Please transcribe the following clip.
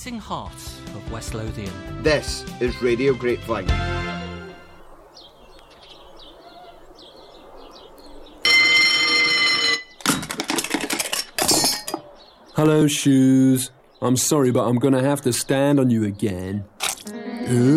beating heart of West Lothian. This is Radio Grapevine. Hello, Shoes. I'm sorry, but I'm gonna have to stand on you again.